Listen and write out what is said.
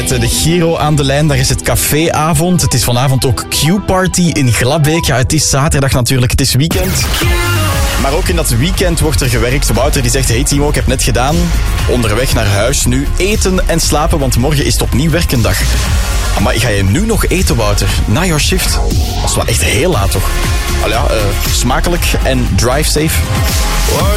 met de Giro aan de lijn. Daar is het caféavond. Het is vanavond ook Q-party in Glabbeek. Ja, het is zaterdag natuurlijk, het is weekend. Maar ook in dat weekend wordt er gewerkt. Wouter die zegt, hey Timo, ik heb net gedaan. Onderweg naar huis. Nu eten en slapen, want morgen is het opnieuw werkendag. Maar ga je nu nog eten, Wouter? Na jouw shift? Dat is wel echt heel laat, toch? Smakelijk en drive safe.